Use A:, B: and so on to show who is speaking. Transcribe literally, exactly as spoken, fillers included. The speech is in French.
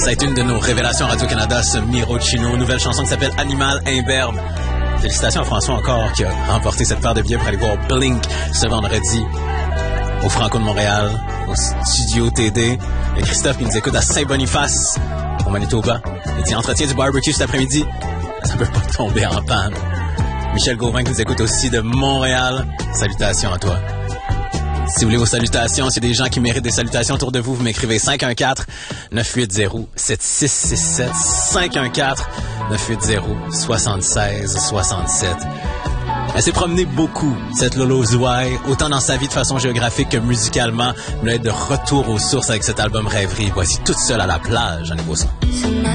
A: Ça a été une de nos révélations Radio-Canada, ce Miro Chino. Nouvelle chanson qui s'appelle Animal Imberbe. Félicitations à François encore qui a remporté cette paire de billets pour aller voir Blink ce vendredi au Franco de Montréal, au Studio T D. Et Christophe qui nous écoute à Saint-Boniface, au Manitoba. Il dit entretien du barbecue cet après-midi. Ça peut pas tomber en panne. Michel Gauvin qui nous écoute aussi de Montréal. Salutations à toi. Si vous voulez vos salutations, s'il y a des gens qui méritent des salutations autour de vous, vous m'écrivez cinq un quatre neuf huit zéro sept six six sept cinq un quatre neuf huit zéro sept six six sept. Elle s'est promenée beaucoup, cette Lolo Zouaï, autant dans sa vie de façon géographique que musicalement. Elle est de retour aux sources avec cet album Rêverie. Voici toute seule à la plage, un nouveau son.